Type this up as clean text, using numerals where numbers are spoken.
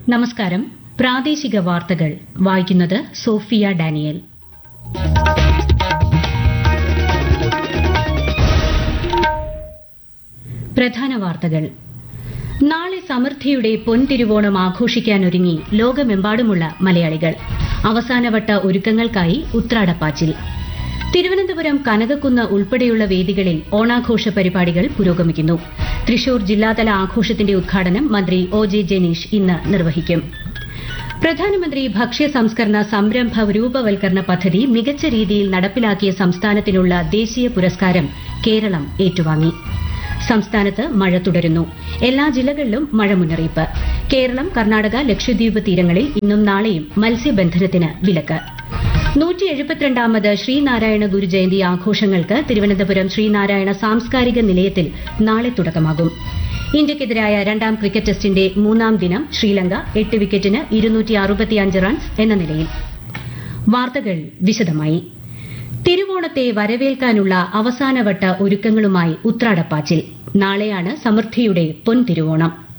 നമസ്കാരം. പ്രാദേശിക വാർത്തകൾ വായിക്കുന്നത് സോഫിയ ഡാനിയൽ. പ്രധാന വാർത്തകൾ. നാളെ സമൃദ്ധിയുടെ പൊൻതിരുവോണം ആഘോഷിക്കാനൊരുങ്ങി ലോകമെമ്പാടുമുള്ള മലയാളികൾ. അവസാനവട്ട ഒരുക്കങ്ങൾക്കായി ഉത്രാടപ്പാച്ചിൽ. തിരുവനന്തപുരം കനകക്കുന്ന് ഉൾപ്പെടെയുള്ള വേദികളിൽ ഓണാഘോഷ പരിപാടികൾ പുരോഗമിക്കുന്നു. തൃശൂർ ജില്ലാതല ആഘോഷത്തിന്റെ ഉദ്ഘാടനം മന്ത്രി ഒ ജെ ജനീഷ് ഇന്ന് നിർവഹിക്കും. പ്രധാനമന്ത്രി ഭക്ഷ്യ സംസ്കരണ സംരംഭ രൂപവൽക്കരണ പദ്ധതി മികച്ച രീതിയിൽ നടപ്പിലാക്കിയ സംസ്ഥാനത്തിനുള്ള ദേശീയ പുരസ്കാരം കേരളം ഏറ്റുവാങ്ങി. സംസ്ഥാനത്ത് മഴ തുടരുന്നു. എല്ലാ ജില്ലകളിലും മഴ മുന്നറിയിപ്പ്. കേരളം, കർണാടക, ലക്ഷദ്വീപ് തീരങ്ങളിൽ ഇന്നും നാളെയും മത്സ്യബന്ധനത്തിന് വിലക്ക്. 172ാമത് ശ്രീനാരായണ ഗുരുജയന്തി ആഘോഷങ്ങൾക്ക് തിരുവനന്തപുരം ശ്രീനാരായണ സാംസ്കാരിക നിലയത്തിൽ നാളെ തുടക്കമാകും. ഇന്ത്യയ്ക്കെതിരായ രണ്ടാം ക്രിക്കറ്റ് ടെസ്റ്റിന്റെ മൂന്നാം ദിനം ശ്രീലങ്ക 8 വിക്കറ്റിന് 265 റൺസ് എന്ന നിലയിൽ. വാർത്തകൾ വിശദമായി. തിരുവോണത്തെ വരവേൽക്കാനുള്ള അവസാനവട്ട ഒരുക്കങ്ങളുമായി ഉത്രാടപ്പാച്ചിൽ. നാളെയാണ് സമൃദ്ധിയുടെ പൊൻതിരുവോണം.